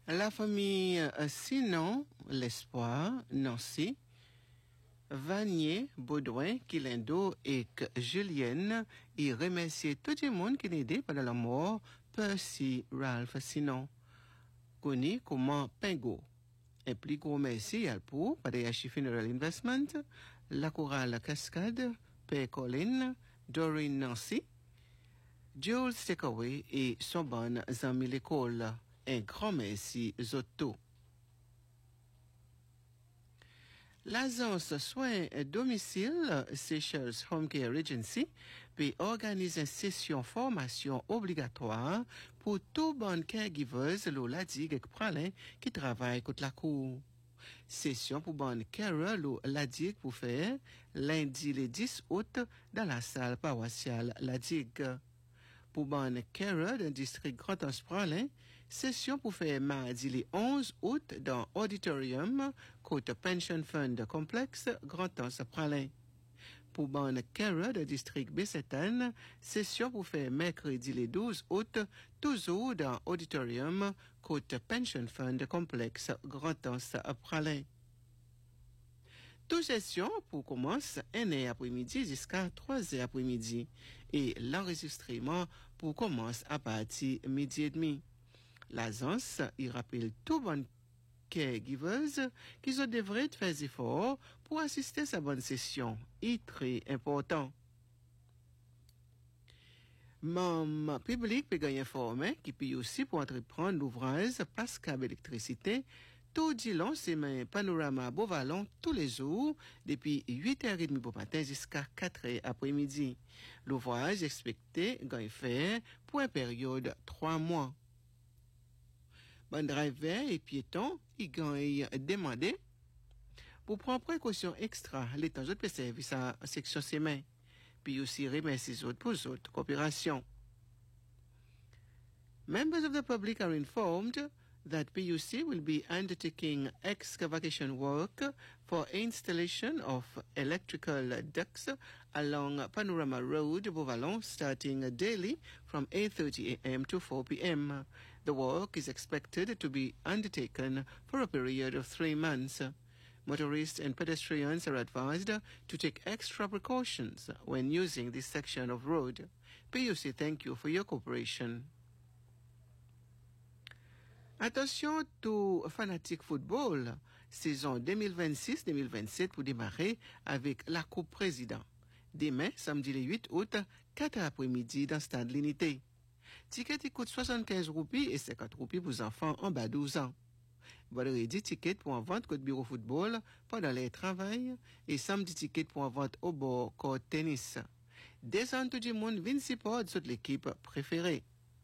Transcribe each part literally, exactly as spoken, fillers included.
La famille euh, Sinon, l'Espoir, Nancy, Vanier, Baudouin, Quilindo et Julienne, et remercier tout le monde qui l'a aidé pendant la mort, Percy Ralph Sinon, connu comme Pingo. Un plus gros merci à pour Padayashi Funeral Investment, la chorale Cascade, Père Colin, Doreen Nancy, Jules Takeaway et son bon ami l'école. Un grand merci Zotto. L'agence soins domicile Seychelles Home Care Agency peut organiser une session formation obligatoire pour tous bonnes caregivers lo la digue pralin qui travaillent contre la cour. Session pour bonnes carer lo la digue pour faire lundi le dix août dans la salle paroissiale la digue. Pour bonne carer dans le district Grand Anse Pralin, session pour faire mardi le onze août dans auditorium côté Pension Fund Complexe Grand Anse Pralin. Pour bonne carer dans le district Bessétane, session pour faire mercredi le douze août toujours dans auditorium côté Pension Fund Complexe Grand Anse Pralin. Toute session pour commencer un heure après-midi jusqu'à trois heures après-midi et l'enregistrement pour commencer à partir midi et demi. L'agence, il rappelle tout bon caregivers qu'ils ont devrait faire des efforts pour assister à sa bonne session. C'est très important. Membre public peut gagner informé qui peut aussi pour entreprendre l'ouvrage Place Câble Électricité tout dit long, c'est un panorama Beauvalon tous les jours, depuis huit heures trente pour matin jusqu'à quatre heures après-midi. L'ouvrage est expecté gagne faire pour une période de trois mois. Bon driver et piétons, ils gagnent demandé pour prendre précaution extra, les temps d'autres services à section semaine, puis aussi remercier les autres pour les autres coopération. Members of the public are informed that P U C will be undertaking excavation work for installation of electrical ducts along Panorama Road, Beauvalon, starting daily from eight thirty a.m. to four p.m. The work is expected to be undertaken for a period of three months. Motorists and pedestrians are advised to take extra precautions when using this section of road. P U C, thank you for your cooperation. Attention tout fanatique football, saison deux mille vingt-six deux mille vingt-sept pour démarrer avec la Coupe Président. Demain, samedi le huit août, quatre heures après-midi dans Stade L'Unité. Ticket qui coûte soixante-quinze roupies et cinquante roupies pour les enfants en bas de douze ans. Vendredi, ticket pour en vente côte bureau football pendant les travail et samedi, ticket pour en vente au bord côte tennis. Descend tout le monde, vingt support de l'équipe préférée.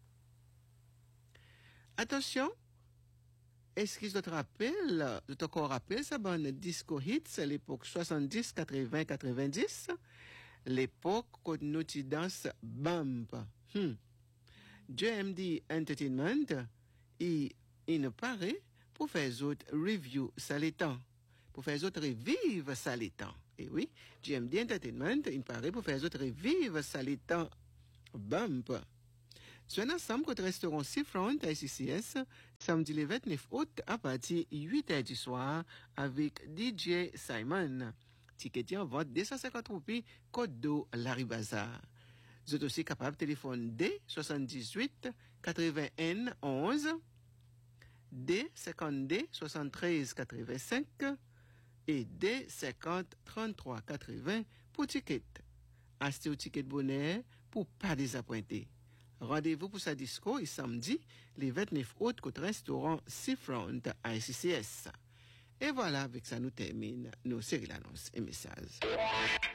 Attention! Est-ce qu'ils te rappellent, de encore rappel, ça bonne disco hits à l'époque soixante-dix, quatre-vingts, quatre-vingt-dix, l'époque qu'on nous danse bump. Hmm. J M D Entertainment, il, il nous paraît pour faire autres review ça les temps, pour faire autres revivre ça les temps. Et oui, J M D Entertainment, il paraît pour faire autres revivre ça les temps bump. C'est un ensemble contre restaurant Seafront à S C S, samedi le vingt-neuf août à partir de huit heures du soir avec D J Simon. Ticket en vente deux cent cinquante roupies, code d'eau Larry Bazar. Vous êtes aussi capable de téléphoner D soixante-dix-huit quatre-vingt-un onze, D cinquante D soixante-treize quatre-vingt-cinq et D cinquante trente-trois quatre-vingts pour ticket. Achetez au ticket bonheur pour pas désappointer. Rendez-vous pour sa disco et samedi, le vingt-neuf août, côté restaurant Seafront à S C S. Et voilà, avec ça nous termine nos séries d'annonces et messages.